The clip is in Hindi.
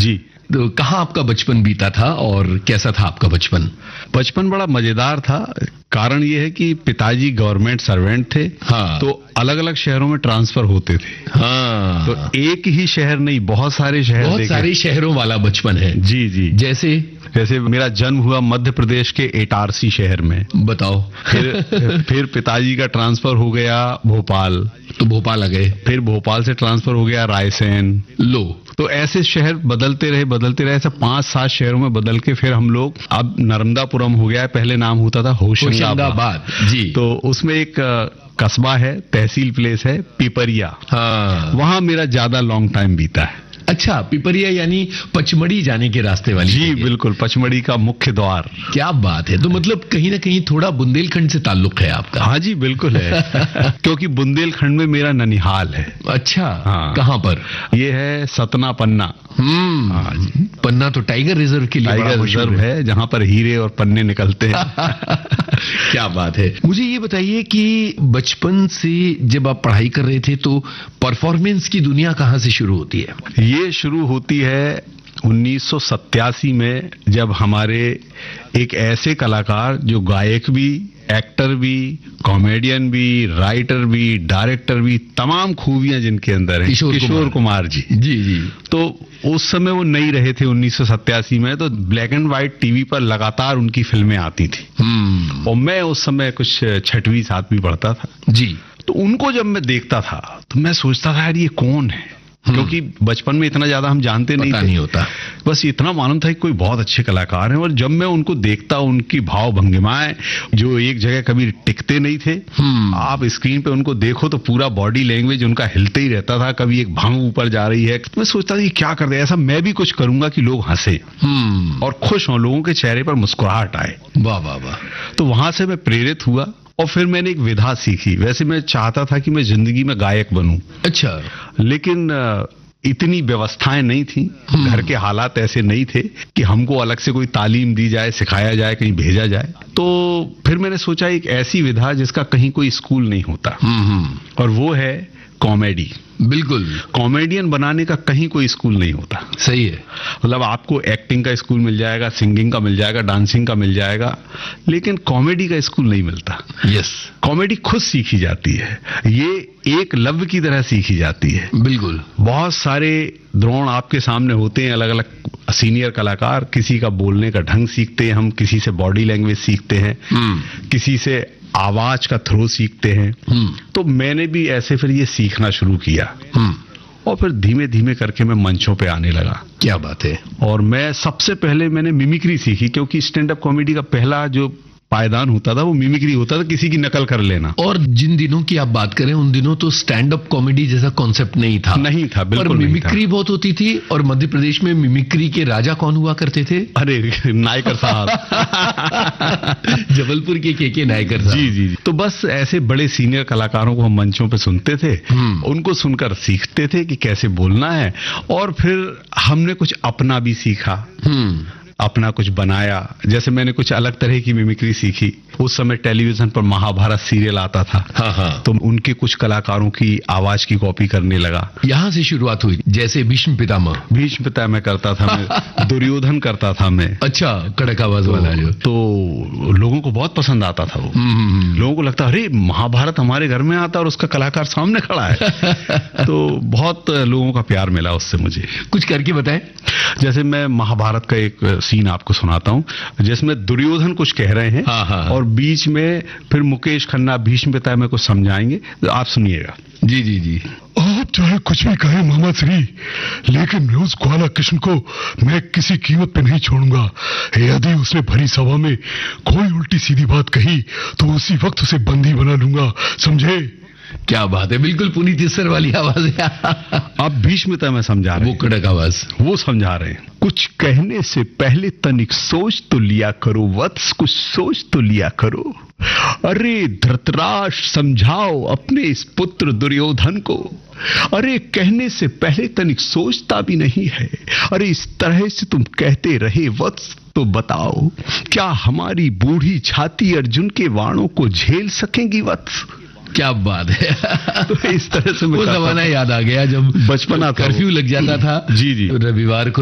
जी। तो कहाँ आपका बचपन बीता था और कैसा था आपका बचपन? बचपन बड़ा मजेदार था। कारण ये है कि पिताजी गवर्नमेंट सर्वेंट थे। हाँ। तो अलग अलग शहरों में ट्रांसफर होते थे। हाँ। तो एक ही शहर नहीं, बहुत सारे शहर बहुत सारे शहरों वाला बचपन है। जी जी। जैसे मेरा जन्म हुआ मध्य प्रदेश के इटारसी शहर में। बताओ। फिर पिताजी का ट्रांसफर हो गया भोपाल, तो भोपाल आ गए। फिर भोपाल से ट्रांसफर हो गया रायसेन। लो। तो ऐसे शहर बदलते रहे, ऐसे 5-7 शहरों में बदल के फिर हम लोग, अब नर्मदापुरम हो गया है, पहले नाम होता था होशंगाबाद। जी। तो उसमें एक कस्बा है, तहसील प्लेस है पिपरिया। हाँ। वहां मेरा ज्यादा लॉन्ग टाइम बीता है। अच्छा, पिपरिया यानी पचमढ़ी जाने के रास्ते वाली? जी बिल्कुल, पचमढ़ी का मुख्य द्वार। क्या बात है। तो मतलब कहीं ना कहीं थोड़ा बुंदेलखंड से ताल्लुक है आपका? हाँ जी बिल्कुल है। क्योंकि बुंदेलखंड में मेरा ननिहाल है। अच्छा। हाँ। कहाँ पर? ये है सतना पन्ना। हाँ जी। पन्ना तो टाइगर रिजर्व के लिए टाइगर रिजर्व है, जहाँ पर हीरे और पन्ने निकलते हैं। क्या बात है। मुझे ये बताइए कि बचपन से जब आप पढ़ाई कर रहे थे तो परफॉर्मेंस की दुनिया कहाँ से शुरू होती है? ये शुरू होती है 1987 में, जब हमारे एक ऐसे कलाकार जो गायक भी, एक्टर भी, कॉमेडियन भी, राइटर भी, डायरेक्टर भी, तमाम खूबियां जिनके अंदर हैं, किशोर कुमार जी। जी जी। तो उस समय वो नहीं रहे थे 1987 में, तो ब्लैक एंड व्हाइट टीवी पर लगातार उनकी फिल्में आती थी। और मैं उस समय कुछ 6वीं 7वीं पढ़ता था। जी। तो उनको जब मैं देखता था तो मैं सोचता था यार ये कौन है, क्योंकि बचपन में इतना ज्यादा हम जानते नहीं थे। नहीं होता, बस इतना मालूम था कि कोई बहुत अच्छे कलाकार हैं। और जब मैं उनको देखता, उनकी भाव भंगिमाएं जो एक जगह कभी टिकते नहीं थे, आप स्क्रीन पे उनको देखो तो पूरा बॉडी लैंग्वेज उनका हिलते ही रहता था। कभी एक भंग ऊपर जा रही है, तो मैं सोचता था कि क्या कर दे, ऐसा मैं भी कुछ करूंगा कि लोग हंसे और खुश हों, लोगों के चेहरे पर मुस्कुराहट आए। वाह वाह वाह। तो वहां से मैं प्रेरित हुआ और फिर मैंने एक विधा सीखी। वैसे मैं चाहता था कि मैं जिंदगी में गायक बनूं। अच्छा। लेकिन इतनी व्यवस्थाएं नहीं थी, घर के हालात ऐसे नहीं थे कि हमको अलग से कोई तालीम दी जाए, सिखाया जाए, कहीं भेजा जाए। तो फिर मैंने सोचा एक ऐसी विधा जिसका कहीं कोई स्कूल नहीं होता, और वो है कॉमेडी। बिल्कुल। कॉमेडियन बनाने का कहीं कोई स्कूल नहीं होता। सही है। मतलब आपको एक्टिंग का स्कूल मिल जाएगा, सिंगिंग का मिल जाएगा, डांसिंग का मिल जाएगा, लेकिन कॉमेडी का स्कूल नहीं मिलता। यस। कॉमेडी खुद सीखी जाती है, ये एक लव्य की तरह सीखी जाती है। बिल्कुल। बहुत सारे द्रोण आपके सामने होते हैं, अलग अलग सीनियर कलाकार, किसी का बोलने का ढंग सीखते हैं हम, किसी से बॉडी लैंग्वेज सीखते हैं, किसी से आवाज का थ्रो सीखते हैं। तो मैंने भी ऐसे फिर ये सीखना शुरू किया और फिर धीमे धीमे करके मैं मंचों पे आने लगा। क्या बात है। और मैं सबसे पहले मैंने मिमिक्री सीखी, क्योंकि स्टैंड अप कॉमेडी का पहला जो पायदान होता था वो मिमिक्री होता था, किसी की नकल कर लेना। और जिन दिनों की आप बात करें, उन दिनों तो स्टैंड अप कॉमेडी जैसा कॉन्सेप्ट नहीं था। नहीं था, बिल्कुल नहीं था। मिमिक्री बहुत होती थी। और मध्य प्रदेश में मिमिक्री के राजा कौन हुआ करते थे? अरे नायकर साहब। जबलपुर के नायकर साहब। जी जी जी। तो बस ऐसे बड़े सीनियर कलाकारों को हम मंचों पे सुनते थे, उनको सुनकर सीखते थे कि कैसे बोलना है, और फिर हमने कुछ अपना भी सीखा, अपना कुछ बनाया। जैसे मैंने कुछ अलग तरह की मिमिक्री सीखी। उस समय टेलीविजन पर महाभारत सीरियल आता था। हाँ। तो उनके कुछ कलाकारों की आवाज की कॉपी करने लगा। यहाँ से शुरुआत हुई। जैसे भीष्म पितामह करता था मैं। दुर्योधन करता था मैं। अच्छा, कड़क आवाज वाला जो। तो लोगों को बहुत पसंद आता था वो। लोगों को लगता अरे महाभारत हमारे घर में आता और उसका कलाकार सामने खड़ा है। तो बहुत लोगों का प्यार मिला उससे मुझे। कुछ करके बताए। जैसे मैं महाभारत का एक सीन आपको सुनाता हूँ, जिसमें दुर्योधन कुछ कह रहे हैं। हाँ। और बीच में फिर मुकेश खन्ना भीष्म पितामह को समझाएंगे, तो आप सुनिएगा। जी जी जी। आप चाहे कुछ भी कहें मामा श्री, लेकिन उस ग्वाला कृष्ण को मैं किसी कीमत पे नहीं छोड़ूंगा। यदि उसने भरी सभा में कोई उल्टी सीधी बात कही तो उसी वक्त उसे बंदी बना लूंगा, समझे? क्या बात है, बिल्कुल पुनीत सर वाली आवाज है। आप भीष्म पितामह समझा रहे हैं, वो कड़क आवाज वो समझा रहे हैं। कुछ कहने से पहले तनिक सोच तो लिया करो वत्स, कुछ सोच तो लिया करो। अरे धृतराष्ट्र, समझाओ अपने इस पुत्र दुर्योधन को। अरे कहने से पहले तनिक सोचता भी नहीं है। अरे इस तरह से तुम कहते रहे वत्स, तो बताओ क्या हमारी बूढ़ी छाती अर्जुन के वाणों को झेल सकेंगी वत्स? क्या बात है। तो इस तरह से वो जमाना याद आ गया जब बचपना कर्फ्यू लग जाता था। जी जी। रविवार को